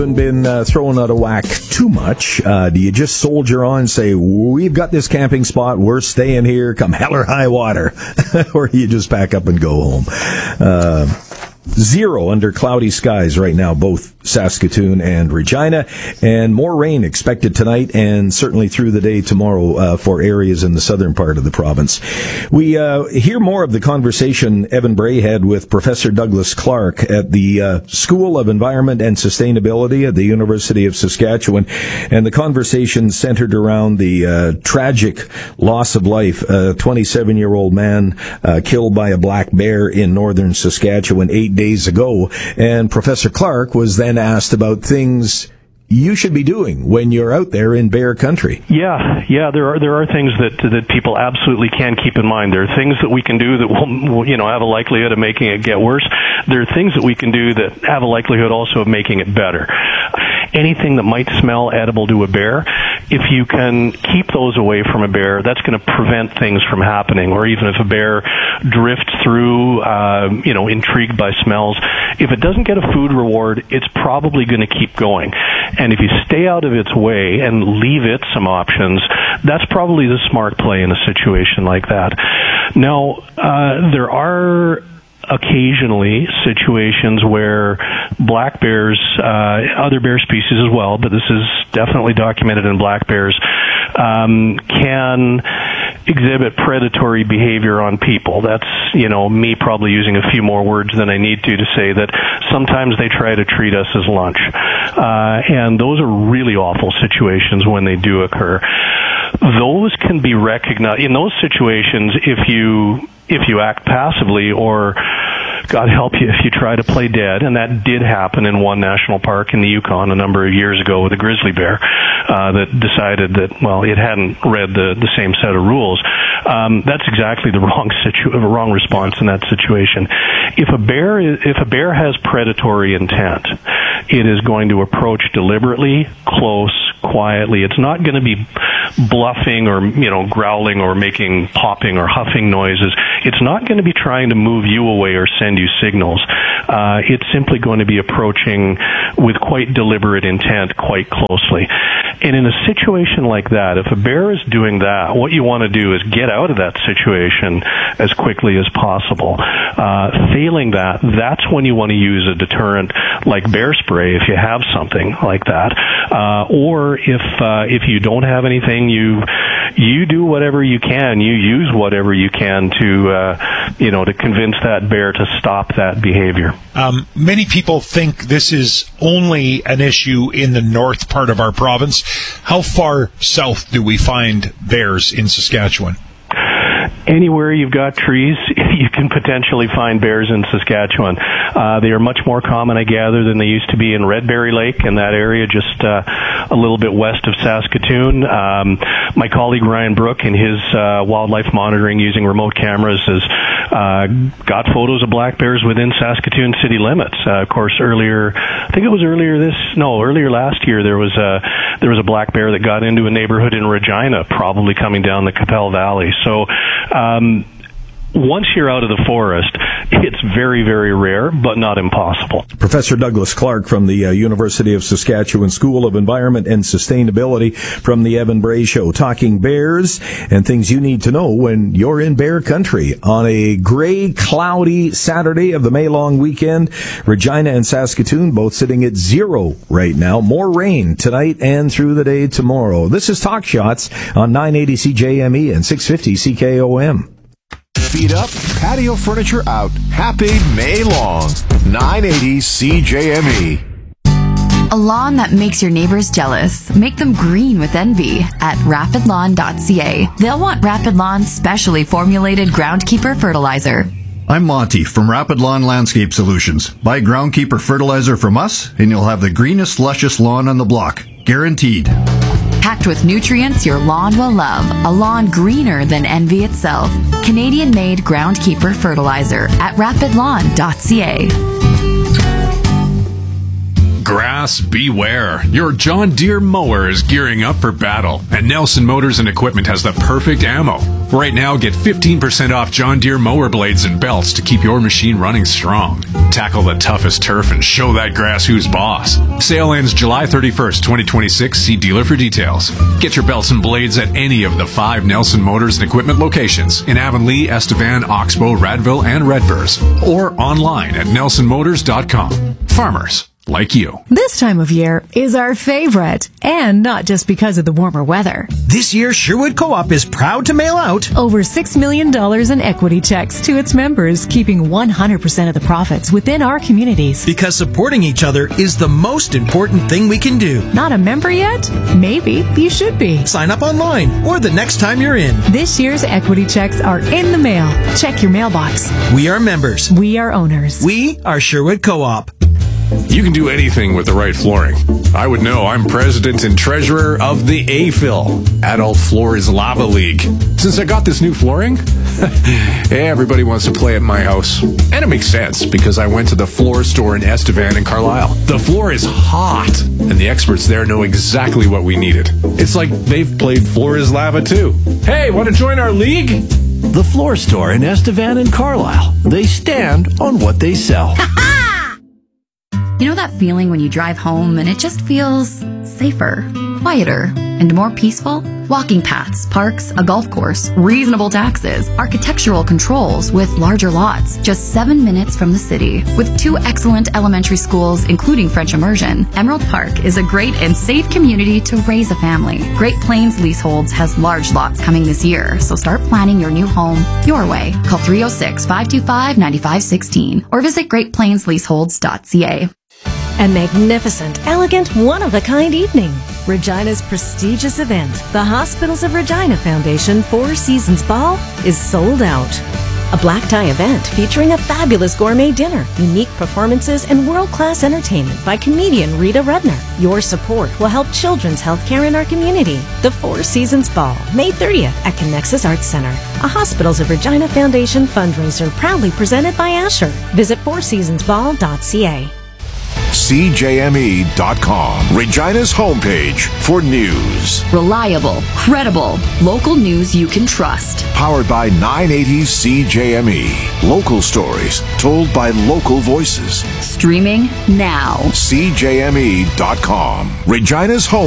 Been thrown out of whack too much? Do you just soldier on and say, we've got this camping spot, we're staying here, come hell or high water? Or you just pack up and go home? 0 under cloudy skies right now, both Saskatoon and Regina, and more rain expected tonight and certainly through the day tomorrow for areas in the southern part of the province. We hear more of the conversation Evan Bray had with Professor Douglas Clark at the School of Environment and Sustainability at the University of Saskatchewan, and the conversation centered around the tragic loss of life, a 27-year-old man killed by a black bear in northern Saskatchewan 8 days ago. And Professor Clark was then asked about things you should be doing when you're out there in bear country. Yeah, there are things that people absolutely can keep in mind. There are things that we can do that will, have a likelihood of making it get worse. There are things that we can do that have a likelihood also of making it better. Anything that might smell edible to a bear, if you can keep those away from a bear, that's going to prevent things from happening. Or even if a bear drifts through, intrigued by smells, if it doesn't get a food reward, it's probably going to keep going. And if you stay out of its way and leave it some options, that's probably the smart play in a situation like that. Now, there are occasionally situations where black bears, other bear species as well, but this is definitely documented in black bears, can exhibit predatory behavior on people. That's, me probably using a few more words than I need to say that sometimes they try to treat us as lunch. And those are really awful situations when they do occur. Those can be recognized. In those situations, if you act passively, or God help you if you try to play dead, and that did happen in one national park in the Yukon a number of years ago with a grizzly bear that decided that, it hadn't read the same set of rules. That's exactly the wrong response in that situation. If a bear has predatory intent, it is going to approach deliberately, close, quietly. It's not going to be bluffing or, growling or making popping or huffing noises. It's not going to be trying to move you away or send you signals. It's simply going to be approaching with quite deliberate intent, quite closely. And in a situation like that, if a bear is doing that, what you want to do is get out of that situation as quickly as possible. Failing that, that's when you want to use a deterrent like bear spray if you have something like that. Or if you don't have anything, you do whatever you can. You use whatever you can to convince that bear to stop that behavior. Many people think this is only an issue in the north part of our province. How far south do we find bears in Saskatchewan? Anywhere you've got trees, you can potentially find bears in Saskatchewan. They are much more common, I gather, than they used to be in Red Berry Lake and that area just a little bit west of Saskatoon. My colleague Ryan Brook, in his wildlife monitoring using remote cameras, has got photos of black bears within Saskatoon city limits. Of course, earlier last year, there was a black bear that got into a neighborhood in Regina, probably coming down the Qu'Appelle Valley. So, once you're out of the forest, it's very, very rare, but not impossible. Professor Douglas Clark from the University of Saskatchewan School of Environment and Sustainability from the Evan Bray Show, talking bears and things you need to know when you're in bear country. On a gray, cloudy Saturday of the May long weekend, Regina and Saskatoon both sitting at 0 right now. More rain tonight and through the day tomorrow. This is Talk Shots on 980 CJME and 650 CKOM. Feet up, patio furniture out. Happy May long. 980 CJME. A lawn that makes your neighbors jealous. Make them green with envy at rapidlawn.ca. They'll want Rapid Lawn's specially formulated Groundkeeper fertilizer. I'm Monty from Rapid Lawn Landscape Solutions. Buy Groundkeeper fertilizer from us, and you'll have the greenest, luscious lawn on the block. Guaranteed. Packed with nutrients your lawn will love. A lawn greener than envy itself. Canadian-made Groundkeeper fertilizer at rapidlawn.ca. Grass, beware. Your John Deere mower is gearing up for battle, and Nelson Motors and Equipment has the perfect ammo. Right now, get 15% off John Deere mower blades and belts to keep your machine running strong. Tackle the toughest turf and show that grass who's boss. Sale ends July 31st, 2026. See dealer for details. Get your belts and blades at any of the 5 Nelson Motors and Equipment locations in Avonlea, Estevan, Oxbow, Radville, and Redvers, or online at nelsonmotors.com. Farmers like you. This time of year is our favorite, and not just because of the warmer weather. This year, Sherwood Co-op is proud to mail out over $6 million in equity checks to its members, keeping 100% of the profits within our communities. because supporting each other is the most important thing we can do. Not a member yet? Maybe you should be. Sign up online or the next time you're in. This year's equity checks are in the mail. Check your mailbox. We are members. We are owners. We are Sherwood Co-op. You can do anything with the right flooring. I would know. I'm president and treasurer of the AFIL, Adult Floors Lava League. Since I got this new flooring, everybody wants to play at my house. And it makes sense because I went to the floor store in Estevan and Carlisle. The floor is hot, and the experts there know exactly what we needed. It's like they've played Floor is Lava too. Hey, want to join our league? The floor store in Estevan and Carlisle. They stand on what they sell. You know that feeling when you drive home and it just feels safer, quieter, and more peaceful? Walking paths, parks, a golf course, reasonable taxes, architectural controls with larger lots, just 7 minutes from the city. With 2 excellent elementary schools, including French immersion, Emerald Park is a great and safe community to raise a family. Great Plains Leaseholds has large lots coming this year, so start planning your new home your way. Call 306-525-9516 or visit greatplainsleaseholds.ca. A magnificent, elegant, one-of-a-kind evening. Regina's prestigious event, the Hospitals of Regina Foundation 4 Seasons Ball, is sold out. A black tie event featuring a fabulous gourmet dinner, unique performances, and world-class entertainment by comedian Rita Rudner. Your support will help children's health care in our community. The 4 Seasons Ball, May 30th at Connexus Arts Center, a Hospitals of Regina Foundation fundraiser proudly presented by Asher. Visit fourseasonsball.ca. CJME.com, Regina's homepage for news. Reliable, credible, local news you can trust. Powered by 980 CJME. Local stories told by local voices. Streaming now. CJME.com, Regina's home.